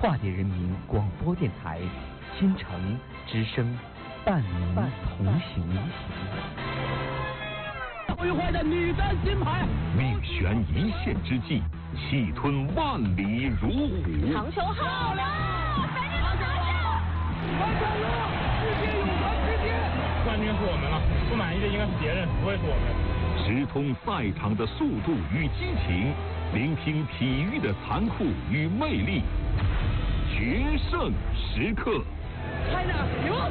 化蝶人民广播电台，新城之声，伴您同行。 毁坏的女单金牌， 命悬一线之际，气吞万里如虎。 长球好了， 完成了，世界泳坛之巅。 冠军是我们了，不满意的应该是别人，不会是我们。 直通赛场的速度与激情，聆听体育的残酷与魅力，决胜时刻。 开的牛！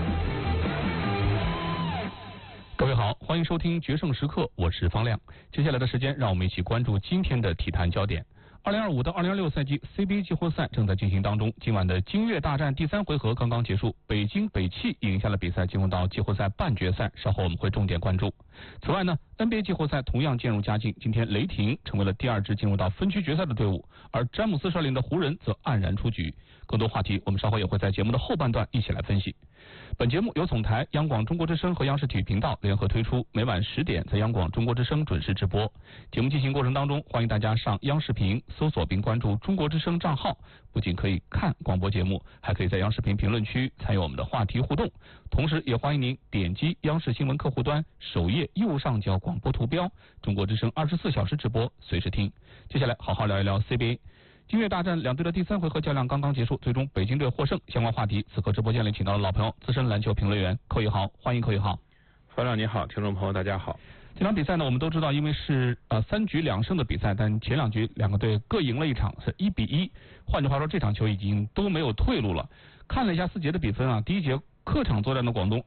各位好，欢迎收听《决胜时刻》，我是方亮。接下来的时间，让我们一起关注今天的体坛焦点。2025到2026赛季 CBA 季后赛正在进行当中，今晚的金月大战第3回合刚刚结束，北京北汽赢下了比赛，进入到季后赛半决赛，稍后我们会重点关注。此外呢 NBA 季后赛同样渐入佳境，今天雷霆成为了第2支进入到分区决赛的队伍，而詹姆斯率领的湖人则黯然出局。更多话题我们稍后也会在节目的后半段一起来分析。本节目由总台、央广中国之声和央视体育频道联合推出，每晚10点在央广中国之声准时直播。节目进行过程当中，欢迎大家上央视频搜索并关注中国之声账号，不仅可以看广播节目，还可以在央视频评论区参与我们的话题互动。同时也欢迎您点击央视新闻客户端首页右上角广播图标，中国之声24小时直播，随时听。接下来好好聊一聊 CBA。金月大战两队的第3回合较量刚刚结束，最终北京队获胜。相关话题，此刻直播间里请到了老朋友资深篮球评论员寇一豪，欢迎寇一豪。 方亮你好，听众朋友大家好。 这场比赛呢，我们都知道，因为是3局2胜的比赛，但前2局两个队各赢了一场，是1-1。换句话说，这场球已经都没有退路了。看了一下4节的比分啊，第1节客场作战的广东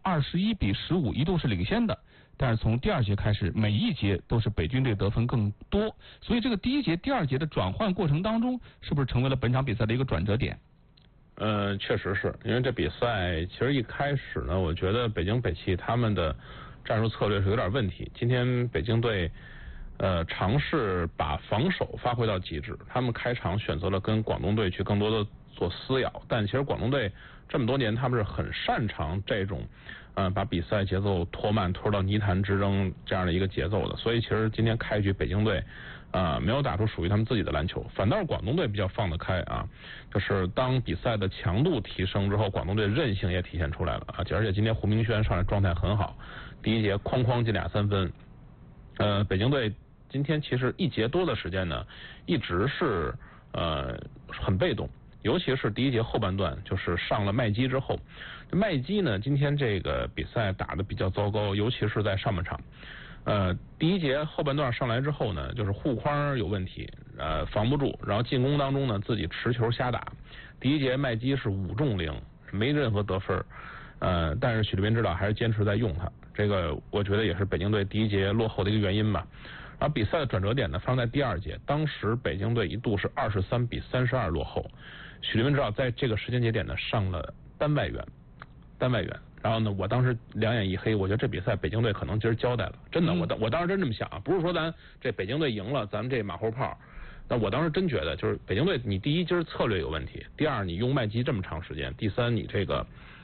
21-15一度是领先的，但是从第2节开始，每一节都是北军队得分更多，所以这个第1节、第2节的转换过程当中，是不是成为了本场比赛的一个转折点？ 确实是因为这比赛其实一开始呢，我觉得北京北汽他们的战术策略是有点问题。今天北京队尝试把防守发挥到极致，他们开场选择了跟广东队去更多的做撕咬，但其实广东队这么多年他们是很擅长这种把比赛节奏拖慢，拖到泥潭之争这样的一个节奏的。所以其实今天开局北京队没有打出属于他们自己的篮球，反倒是广东队比较放得开啊。就是当比赛的强度提升之后，广东队韧性也体现出来了啊。而且今天胡明轩上来状态很好，第1节哐哐进2、3分。北京队今天其实1节多的时间呢，一直是很被动。尤其是第1节后半段，就是上了麦基之后，麦基呢今天这个比赛打得比较糟糕，尤其是在上半场。第1节后半段上来之后呢，就是护框有问题，防不住，然后进攻当中呢自己持球瞎打。第1节麦基是5中0，没任何得分。但是许立斌指导还是坚持在用他，这个我觉得也是北京队第1节落后的一个原因吧。然后比赛的转折点呢发生在第2节，当时北京队一度是23-32落后，许立斌指导在这个时间节点呢上了单外援。然后呢，我当时两眼一黑，我觉得这比赛北京队可能今儿交代了，真的，我当时真这么想，不是说咱这北京队赢了，咱们这马后炮。但我当时真觉得，就是北京队，你第1今儿策略有问题，第2你用麦基这么长时间，第3你这个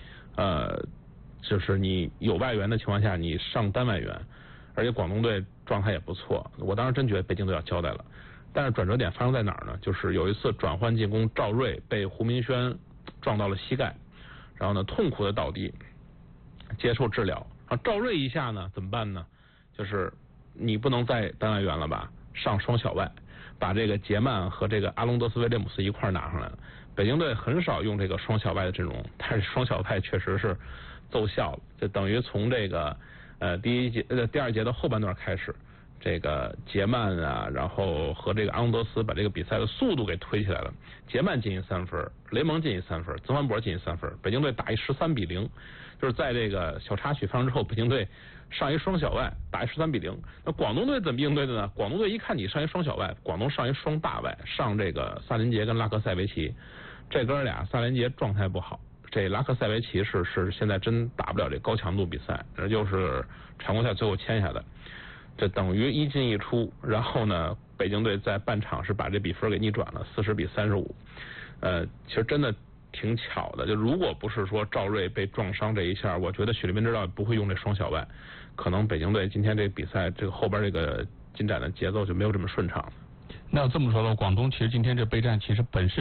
就是你有外援的情况下，你上单外援，而且广东队状态也不错，我当时真觉得北京队要交代了。但是转折点发生在哪儿呢？就是有一次转换进攻，赵睿被胡明轩撞到了膝盖，然后呢痛苦的倒地接受治疗。然后赵睿一下呢怎么办呢？就是你不能再单外援了吧，上双小外，把这个杰曼和这个阿隆德斯威廉姆斯一块拿上来了。北京队很少用这个双小外的阵容，但是双小外确实是奏效了，就等于从这个第2节的后半段开始，这个杰曼啊，然后和这个阿隆德斯把这个比赛的速度给推起来了。杰曼进3分，雷蒙进3分，曾凡博进3分，北京队打一13-0，就是在这个小插曲发生之后，北京队上一双小外打一13-0。那广东队怎么应对的呢？广东队一看你上一双小外，广东上一双大外，上这个萨林杰跟拉克塞维奇，这哥俩萨林杰状态不好，这拉克塞维奇是现在真打不了这高强度比赛，这就是常规赛最后签下的，这等于1进1出。然后呢，北京队在半场是把这比分给逆转了，40-35。其实真的挺巧的，就如果不是说赵睿被撞伤这一下，我觉得许立斌指导不会用这双小外，可能北京队今天这比赛这个后边这个进展的节奏就没有这么顺畅。 那要这么说的话，广东其实今天这备战其实本身